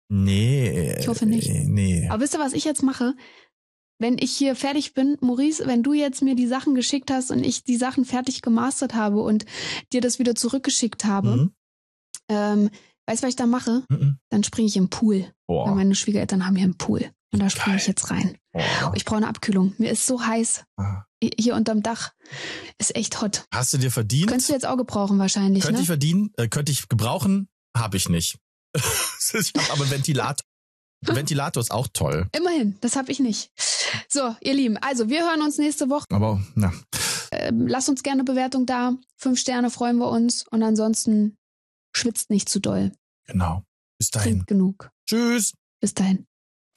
Nee. Ich hoffe nicht. Nee. Aber wisst ihr, was ich jetzt mache? Wenn ich hier fertig bin, Maurice, wenn du jetzt mir die Sachen geschickt hast und ich die Sachen fertig gemastert habe und dir das wieder zurückgeschickt habe, weißt du, was ich da mache? Dann springe ich im Pool. Weil meine Schwiegereltern haben hier einen Pool. Und da springe ich jetzt rein. Ich brauche eine Abkühlung. Mir ist so heiß. Hier unterm Dach ist echt hot. Hast du dir verdient? Könntest du jetzt auch gebrauchen wahrscheinlich, Könnte ne? ich verdienen? Könnte ich gebrauchen? Habe ich nicht. Ich habe aber Ventilator. Ventilator ist auch toll. Immerhin, das habe ich nicht. So, ihr Lieben, also wir hören uns nächste Woche. Aber, na. Lasst uns gerne eine Bewertung da. 5 Sterne freuen wir uns. Und ansonsten schwitzt nicht zu doll. Genau. Bis dahin. Trinkt genug. Tschüss. Bis dahin.